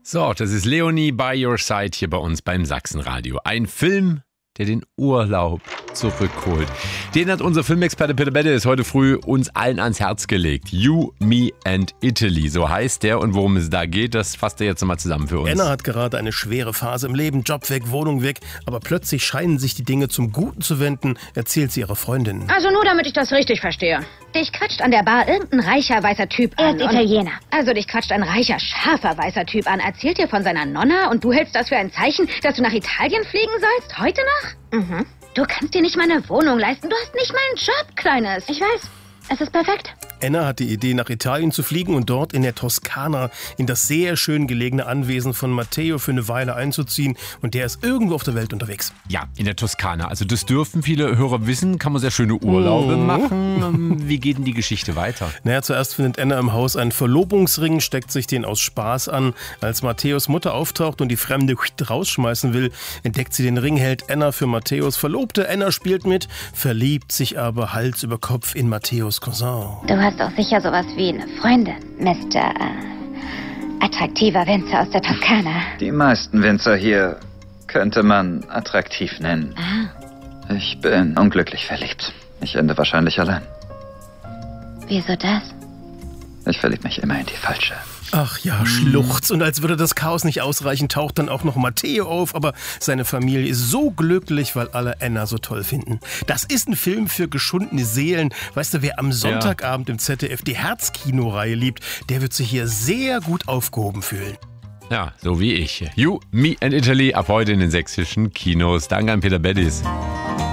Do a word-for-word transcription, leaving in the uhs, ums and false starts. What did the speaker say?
So, das ist Leonie by your side hier bei uns beim Sachsenradio. Ein Film, der den Urlaub zurückholt. Den hat unser Filmexperte Peter Beddes heute früh uns allen ans Herz gelegt. You, Me and Italy, so heißt der. Und worum es da geht, das fasst er jetzt nochmal zusammen für uns. Anna hat gerade eine schwere Phase im Leben, Job weg, Wohnung weg. Aber plötzlich scheinen sich die Dinge zum Guten zu wenden, erzählt sie ihrer Freundin. Also nur, damit ich das richtig verstehe. Dich quatscht an der Bar irgendein reicher, weißer Typ Er an. ist Italiener. Also dich quatscht ein reicher, scharfer, weißer Typ an. Erzählt dir von seiner Nonna und du hältst das für ein Zeichen, dass du nach Italien fliegen sollst? Heute noch? Mhm. Du kannst dir nicht mal eine Wohnung leisten. Du hast nicht mal einen Job, Kleines. Ich weiß. Es ist perfekt. Anna hat die Idee, nach Italien zu fliegen und dort in der Toskana in das sehr schön gelegene Anwesen von Matteo für eine Weile einzuziehen. Und der ist irgendwo auf der Welt unterwegs. Ja, in der Toskana. Also das dürfen viele Hörer wissen. Kann man sehr schöne Urlaube Mhm. machen. Wie geht denn die Geschichte weiter? Naja, zuerst findet Anna im Haus einen Verlobungsring, steckt sich den aus Spaß an. Als Matteos Mutter auftaucht und die Fremde rausschmeißen will, entdeckt sie den Ring, hält Anna für Matteos Verlobte. Anna spielt mit, verliebt sich aber Hals über Kopf in Matteos Cousin. Du hast doch sicher sowas wie eine Freundin, Mister Äh, attraktiver Winzer aus der Toskana. Die meisten Winzer hier könnte man attraktiv nennen. Ah, Ich bin unglücklich verliebt. Ich ende wahrscheinlich allein. wieso das? Ich verliebe mich immer in die falsche. Ach ja, Schluchz. Und als würde das Chaos nicht ausreichen, taucht dann auch noch Matteo auf. Aber seine Familie ist so glücklich, weil alle Anna so toll finden. Das ist ein Film für geschundene Seelen. Weißt du, wer am Sonntagabend im Z D F die Herzkino-Reihe liebt, der wird sich hier sehr gut aufgehoben fühlen. Ja, so wie ich. You, Me and Italy ab heute in den sächsischen Kinos. Danke an Peter Beddes.